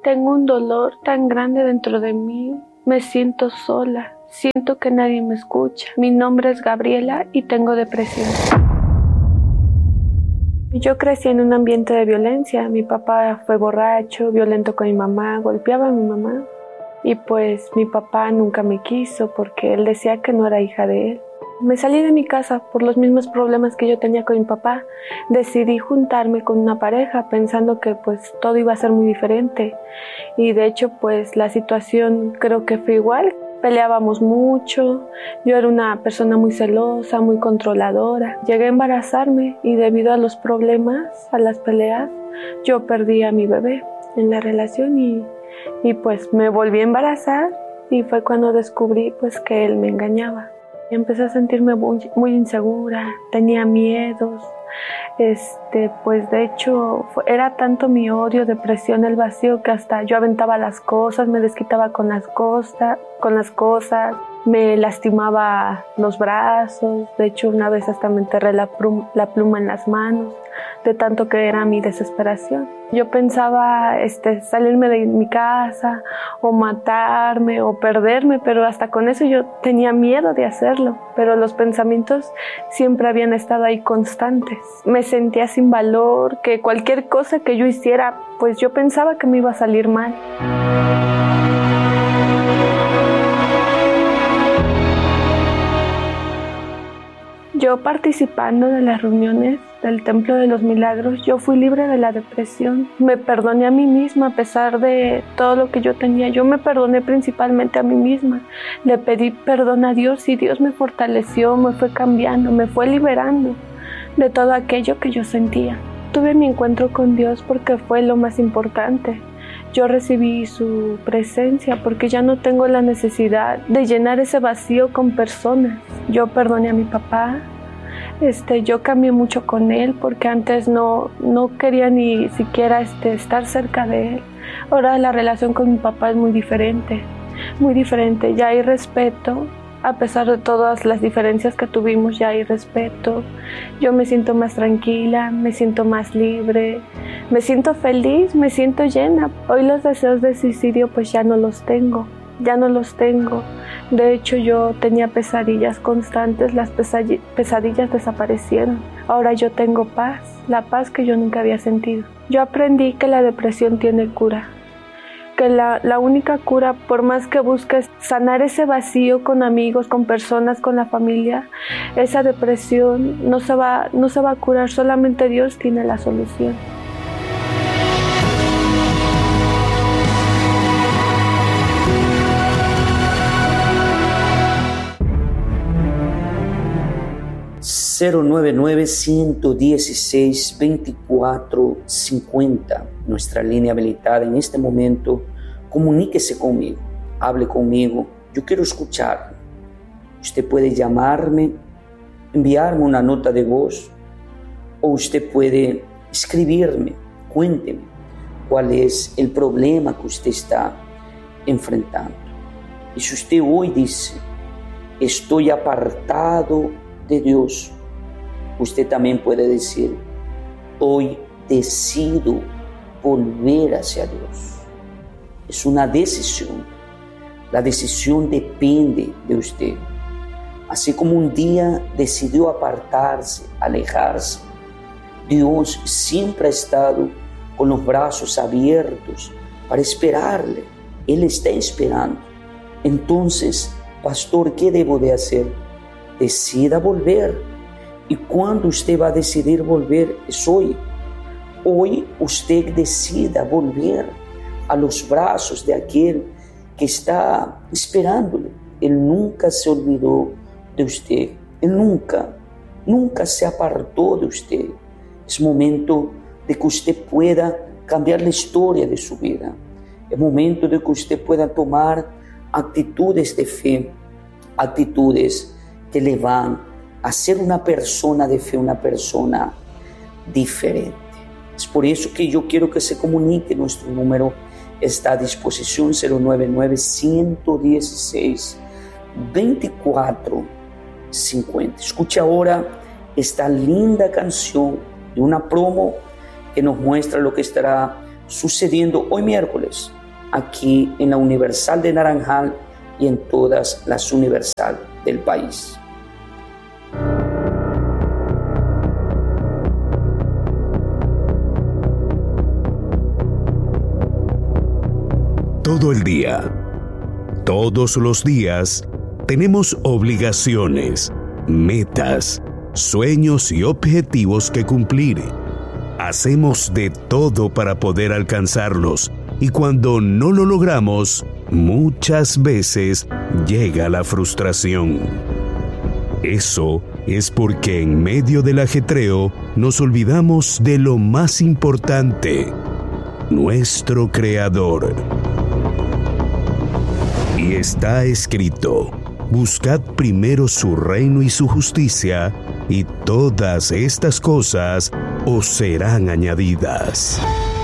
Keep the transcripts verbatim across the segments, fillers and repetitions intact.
Tengo un dolor tan grande dentro de mí. Me siento sola. Siento que nadie me escucha. Mi nombre es Gabriela y tengo depresión. Yo crecí en un ambiente de violencia. Mi papá fue borracho, violento con mi mamá, golpeaba a mi mamá. Y pues mi papá nunca me quiso porque él decía que no era hija de él. Me salí de mi casa por los mismos problemas que yo tenía con mi papá. Decidí juntarme con una pareja pensando que pues todo iba a ser muy diferente. Y de hecho pues la situación creo que fue igual. Peleábamos mucho, yo era una persona muy celosa, muy controladora. Llegué a embarazarme y debido a los problemas, a las peleas, yo perdí a mi bebé en la relación y, y pues me volví a embarazar y fue cuando descubrí pues que él me engañaba. Y empecé a sentirme muy, muy insegura, tenía miedos. Este, pues de hecho fue, era tanto mi odio, depresión, el vacío que hasta yo aventaba las cosas, me desquitaba con las cosas, con las cosas, me lastimaba los brazos, de hecho una vez hasta me enterré la pluma, la pluma en las manos, de tanto que era mi desesperación. Yo pensaba este, salirme de mi casa o matarme o perderme, pero hasta con eso yo tenía miedo de hacerlo, pero los pensamientos siempre habían estado ahí constantes. Me sentía sin valor, que cualquier cosa que yo hiciera, pues yo pensaba que me iba a salir mal. Yo participando de las reuniones del Templo de los Milagros, yo fui libre de la depresión. Me perdoné a mí misma a pesar de todo lo que yo tenía. Yo me perdoné principalmente a mí misma. Le pedí perdón a Dios y Dios me fortaleció, me fue cambiando, me fue liberando de todo aquello que yo sentía. Tuve mi encuentro con Dios porque fue lo más importante. Yo recibí su presencia porque ya no tengo la necesidad de llenar ese vacío con personas. Yo perdoné a mi papá, este, yo cambié mucho con él porque antes no, no quería ni siquiera este, estar cerca de él. Ahora la relación con mi papá es muy diferente, muy diferente. Ya hay respeto, a pesar de todas las diferencias que tuvimos, ya hay respeto. Yo me siento más tranquila, me siento más libre, me siento feliz, me siento llena. Hoy los deseos de suicidio pues ya no los tengo, ya no los tengo. De hecho yo tenía pesadillas constantes, las pesadillas desaparecieron. Ahora yo tengo paz, la paz que yo nunca había sentido. Yo aprendí que la depresión tiene cura, que la, la única cura, por más que busques sanar ese vacío con amigos, con personas, con la familia, esa depresión no se va, no se va a curar, solamente Dios tiene la solución. cero nueve nueve, uno uno seis, veinticuatro cincuenta, nuestra línea habilitada en este momento. Comuníquese conmigo, hable conmigo, yo quiero escucharlo. Usted puede llamarme, enviarme una nota de voz o usted puede escribirme, cuénteme cuál es el problema que usted está enfrentando. Y si usted hoy dice, estoy apartado de Dios, usted también puede decir, hoy decido volver hacia Dios. Es una decisión. La decisión depende de usted. Así como un día decidió apartarse, alejarse, Dios siempre ha estado con los brazos abiertos para esperarle. Él está esperando. Entonces, pastor, ¿qué debo de hacer? Decida volver. Y cuando usted va a decidir volver, es hoy. Hoy usted decida volver a los brazos de aquel que está esperándole. Él nunca se olvidó de usted. Él nunca, nunca se apartó de usted. Es momento de que usted pueda cambiar la historia de su vida. Es momento de que usted pueda tomar actitudes de fe, actitudes que le van a ser una persona de fe, una persona diferente. Es por eso que yo quiero que se comunique. Nuestro número está a disposición, cero nueve nueve, uno uno seis, veinticuatro cincuenta. Escucha ahora esta linda canción de una promo que nos muestra lo que estará sucediendo hoy miércoles aquí en la Universal de Naranjal y en todas las Universal del país. Todo el día, todos los días, tenemos obligaciones, metas, sueños y objetivos que cumplir. Hacemos de todo para poder alcanzarlos y cuando no lo logramos, muchas veces llega la frustración. Eso es porque en medio del ajetreo nos olvidamos de lo más importante, nuestro Creador. Y está escrito: buscad primero su reino y su justicia, y todas estas cosas os serán añadidas.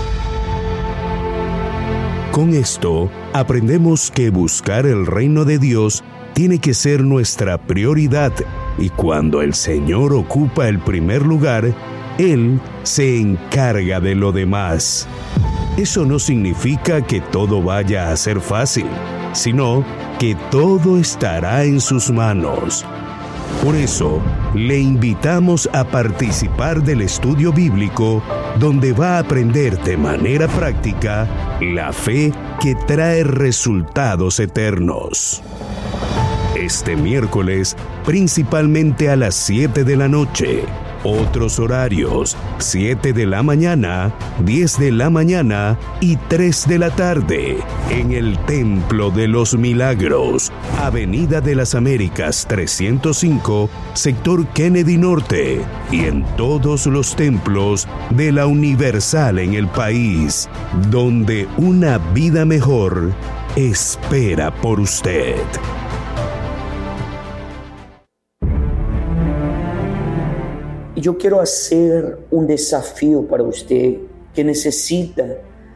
Con esto, aprendemos que buscar el reino de Dios tiene que ser nuestra prioridad, y cuando el Señor ocupa el primer lugar, Él se encarga de lo demás. Eso no significa que todo vaya a ser fácil, sino que todo estará en sus manos. Por eso, le invitamos a participar del estudio bíblico, donde va a aprender de manera práctica la fe que trae resultados eternos. Este miércoles, principalmente a las siete de la noche. Otros horarios: siete de la mañana, diez de la mañana y tres de la tarde, en el Templo de los Milagros, Avenida de las Américas trescientos cinco, sector Kennedy Norte, y en todos los templos de la Universal en el país, donde una vida mejor espera por usted. Yo quiero hacer un desafío para usted que necesita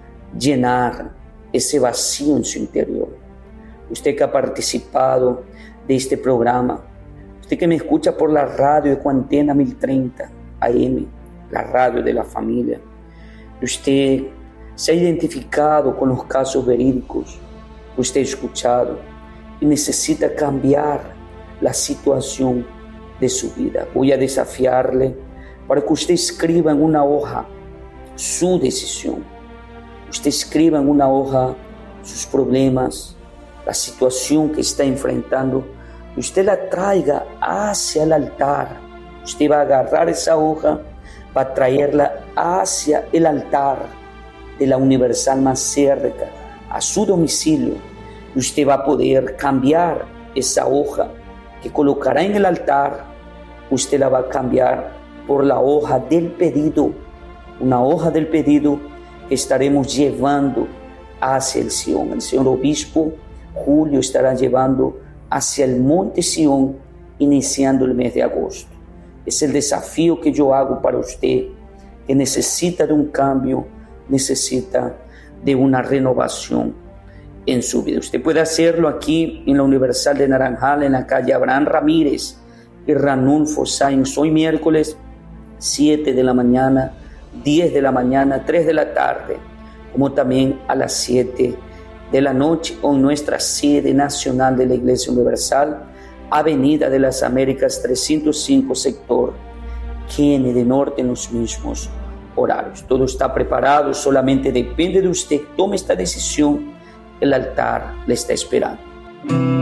llenar ese vacío en su interior. Usted que ha participado de este programa, usted que me escucha por la radio de Cuantena mil treinta A M, la radio de la familia. Usted se ha identificado con los casos verídicos que usted ha escuchado y necesita cambiar la situación de su vida. Voy a desafiarle para que usted escriba en una hoja su decisión. Usted escriba en una hoja sus problemas, la situación que está enfrentando. Usted la traiga hacia el altar. Usted va a agarrar esa hoja, va a traerla hacia el altar de la Universal más cerca, a su domicilio. Y usted va a poder cambiar esa hoja que colocará en el altar. Usted la va a cambiar por la hoja del pedido, una hoja del pedido que estaremos llevando hacia el Sion. El señor obispo Julio estará llevando hacia el monte Sion, iniciando el mes de agosto. Es el desafío que yo hago para usted, que necesita de un cambio, necesita de una renovación en su vida. Usted puede hacerlo aquí en la Universal de Naranjal, en la calle Abraham Ramírez y Ranulfo Sáenz, hoy miércoles, siete de la mañana, diez de la mañana, tres de la tarde, como también a las siete de la noche, o en nuestra sede nacional de la Iglesia Universal, Avenida de las Américas trescientos cinco, sector Kennedy Norte, en los mismos horarios. Todo está preparado, solamente depende de usted. Tome esta decisión, el altar le está esperando.